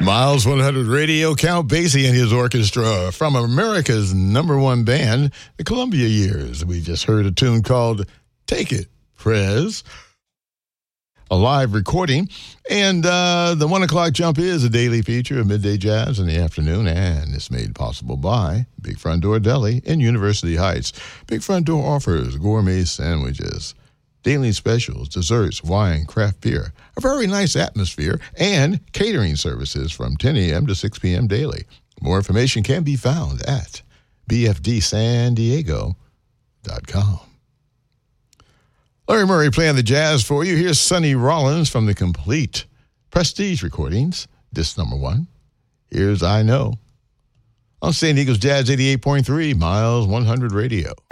Miles 100 Radio, Count Basie and his orchestra from America's #1 band, the Columbia Years. We just heard a tune called Take It, Prez, a live recording. And the 1 o'clock jump is a daily feature of Midday Jazz in the afternoon, and it's made possible by Big Front Door Deli in University Heights. Big Front Door offers gourmet sandwiches, daily specials, desserts, wine, craft beer, a very nice atmosphere, and catering services from 10 a.m. to 6 p.m. daily. More information can be found at bfdsandiego.com. Larry Murray playing the jazz for you. Here's Sonny Rollins from the Complete Prestige Recordings, disc #1. Here's I Know on St. Eagles Jazz 88.3, Miles 100 Radio.